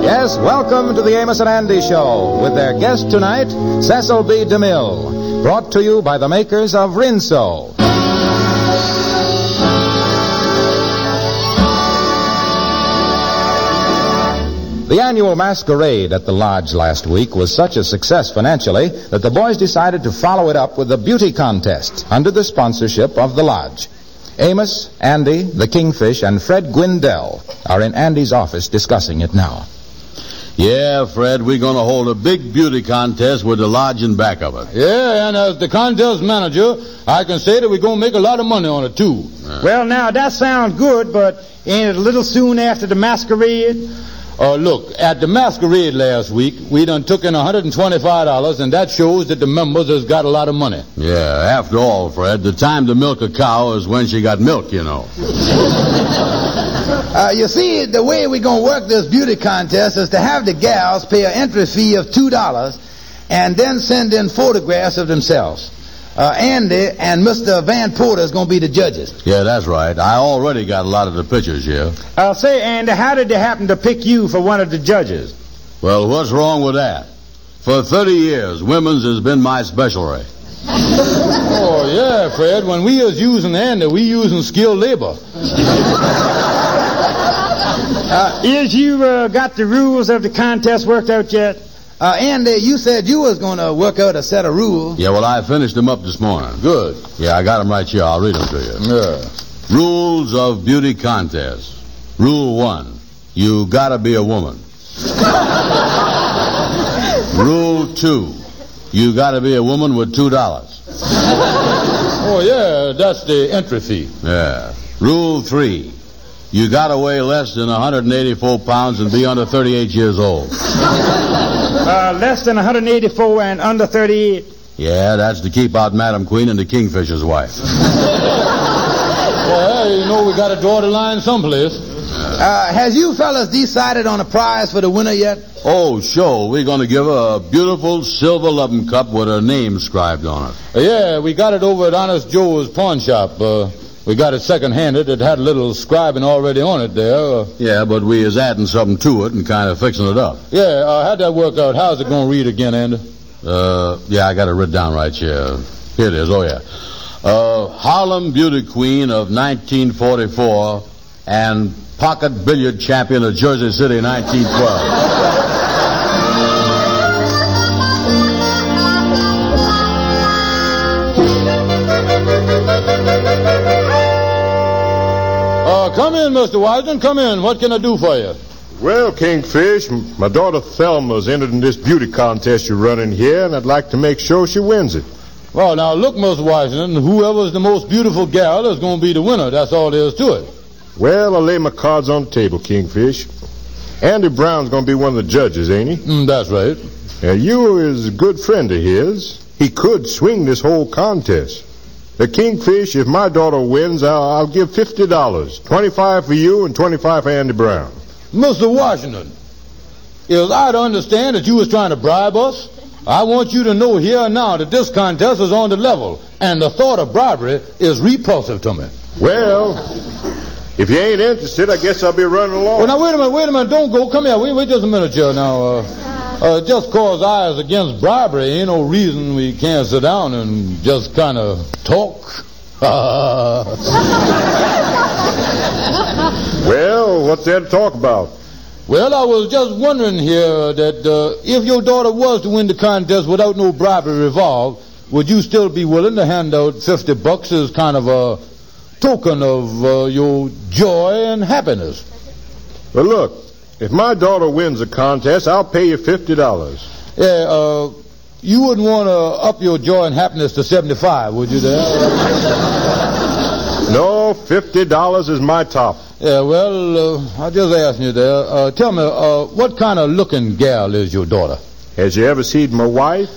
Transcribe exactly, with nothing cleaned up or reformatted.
Yes, welcome to the Amos and Andy Show with their guest tonight, Cecil B. DeMille, brought to you by the makers of Rinso. The annual masquerade at the lodge last week was such a success financially that the boys decided to follow it up with a beauty contest under the sponsorship of the lodge. Amos, Andy, the Kingfish, and Fred Gwindell are in Andy's office discussing it now. Yeah, Fred, we're going to hold a big beauty contest with the lodge in back of it. Yeah, and as the contest manager, I can say that we're going to make a lot of money on it, too. Yeah. Well, now, that sounds good, but ain't it a little soon after the masquerade? Uh, look, at the masquerade last week, we done took in one hundred twenty-five dollars, and that shows that the members has got a lot of money. Yeah, after all, Fred, the time to milk a cow is when she got milk, you know. uh, you see, the way we're going to work this beauty contest is to have the gals pay an entry fee of two dollars and then send in photographs of themselves. Uh, Andy and Mister Van Porter is going to be the judges. Yeah, that's right. I already got a lot of the pictures here. Uh, say, Andy, how did they happen to pick you for one of the judges? Well, what's wrong with that? For thirty years, women's has been my specialty. Oh, yeah, Fred. When we was using Andy, we using skilled labor. uh, is you uh, got the rules of the contest worked out yet? Uh, Andy, you said you was going to work out a set of rules. Yeah, well, I finished them up this morning. Good. Yeah, I got them right here. I'll read them to you. Yeah. Rules of beauty contest. Rule one, you gotta be a woman. Rule two, you gotta be a woman with two dollars. Oh, yeah, that's the entry fee. Yeah. Rule three, you gotta weigh less than one hundred eighty-four pounds and be under thirty-eight years old. Uh, less than one hundred eighty-four and under thirty-eight. Yeah, that's to keep out Madam Queen and the Kingfisher's wife. Well, you know, we got to draw the line someplace. Uh, has you fellas decided on a prize for the winner yet? Oh, sure. We're going to give her a beautiful silver loving cup with her name inscribed on it. Uh, yeah, we got it over at Honest Joe's pawn shop. Uh, we got it second-handed. It had a little scribing already on it there. Uh, yeah, but we is adding something to it and kind of fixing it up. Yeah, uh, how'd that work out? How's it going to read again, Andy? Uh, yeah, I got it written down right here. Here it is. Oh, yeah. Uh, Harlem Beauty Queen of nineteen forty-four and pocket billiard champion of Jersey City nineteen twelve. Uh, come in, Mister Wiseman. Come in. What can I do for you? Well, Kingfish, my daughter Thelma's entered in this beauty contest you're running here, and I'd like to make sure she wins it. Well, now, look, Mister Washington, whoever's the most beautiful gal is going to be the winner. That's all there is to it. Well, I'll lay my cards on the table, Kingfish. Andy Brown's going to be one of the judges, ain't he? Mm, that's right. Now, you is a good friend of his. He could swing this whole contest. The Kingfish, if my daughter wins, I'll, I'll give fifty dollars. twenty-five for you and twenty-five for Andy Brown. Mister Washington, is I to understand that you was trying to bribe us? I want you to know here and now that this contest is on the level, and the thought of bribery is repulsive to me. Well, if you ain't interested, I guess I'll be running along. Well, now, wait a minute, wait a minute. Don't go. Come here. Wait, wait just a minute, Joe. Now, uh, uh, just cause I is against bribery ain't no reason we can't sit down and just kind of talk. Well, what's there to talk about? Well, I was just wondering here that uh, if your daughter was to win the contest without no bribery involved, would you still be willing to hand out fifty bucks as kind of a token of uh, your joy and happiness? Well, look, if my daughter wins the contest, I'll pay you fifty dollars. Yeah, uh, you wouldn't want to up your joy and happiness to seventy-five, would you there? No, fifty dollars is my top. Yeah, well, uh, I just asking you there. Uh, tell me, uh, what kind of looking gal is your daughter? Has you ever seen my wife?